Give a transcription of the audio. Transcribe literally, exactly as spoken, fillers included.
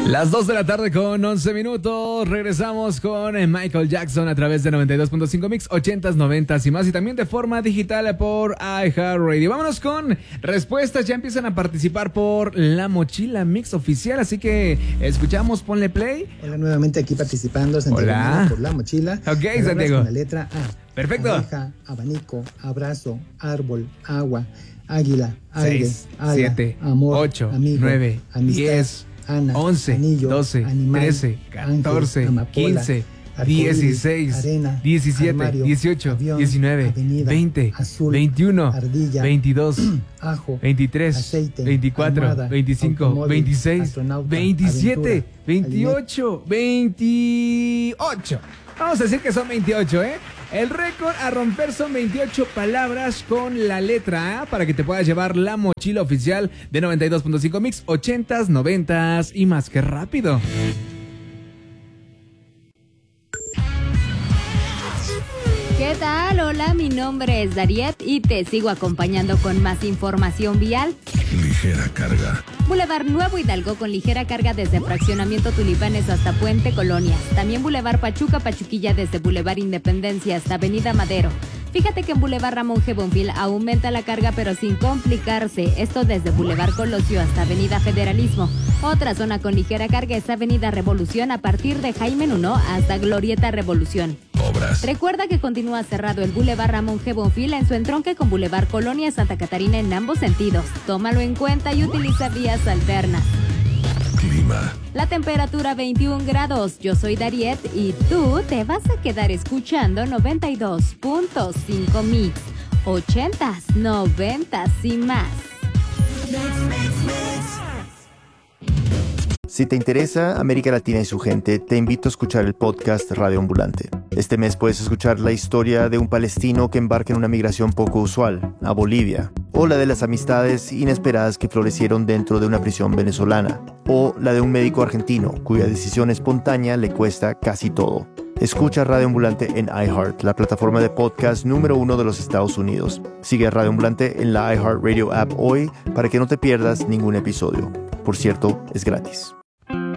Las dos de la tarde con once minutos. Regresamos con Michael Jackson a través de noventa y dos punto cinco Mix, ochentas, noventas y más. Y también de forma digital por iHeartRadio. Vámonos con respuestas. Ya empiezan a participar por la mochila Mix oficial. Así que escuchamos, ponle play. Hola, nuevamente aquí participando. Santiago. Hola. Por la mochila. Ok, Santiago. Con la letra A. Perfecto. Abeja, abanico, abrazo, árbol, agua, águila, aire, seis, ala, siete, amor, ocho, amigo, nueve, amistad, diez, Ana, once, anillo, doce, animal, trece, catorce, ángel, amapola, quince, arcoíris, dieciséis, arena, diecisiete, armario, dieciocho, avión, diecinueve, avenida, veinte, azul, veintiuno, ardilla, veintidós, ajo, veintitrés, aceite, veinticuatro, almohada, veinticinco, automóvil, veintiséis, astronauta, veintisiete, aventura, veintiocho, veintiocho. Vamos a decir que son veintiocho, ¿eh? El récord a romper son veintiocho palabras con la letra A para que te puedas llevar la mochila oficial de noventa y dos punto cinco Mix, ochentas, noventas y más. ¡Qué rápido! ¿Qué tal? Hola, mi nombre es Dariet y te sigo acompañando con más información vial. Ligera carga. Boulevard Nuevo Hidalgo con ligera carga desde Fraccionamiento Tulipanes hasta Puente Colonias. También Boulevard Pachuca Pachuquilla desde Boulevard Independencia hasta Avenida Madero. Fíjate que en Boulevard Ramón G. Bonfil aumenta la carga pero sin complicarse. Esto desde Boulevard Colosio hasta Avenida Federalismo. Otra zona con ligera carga es Avenida Revolución a partir de Jaime Nuno hasta Glorieta Revolución. Obras. Recuerda que continúa cerrado el Boulevard Ramón G. Bonfil en su entronque con Boulevard Colonia Santa Catarina en ambos sentidos. Tómalo en cuenta y utiliza vías alternas. Clima. La temperatura veintiún grados. Yo soy Dariet y tú te vas a quedar escuchando noventa y dos punto cinco Mix, ochentas, noventas y más. Si te interesa América Latina y su gente, te invito a escuchar el podcast Radio Ambulante. Este mes puedes escuchar la historia de un palestino que embarca en una migración poco usual, a Bolivia, o la de las amistades inesperadas que florecieron dentro de una prisión venezolana, o la de un médico argentino cuya decisión espontánea le cuesta casi todo. Escucha Radio Ambulante en iHeart, la plataforma de podcast número uno de los Estados Unidos. Sigue a Radio Ambulante en la iHeartRadio app hoy para que no te pierdas ningún episodio. Por cierto, es gratis.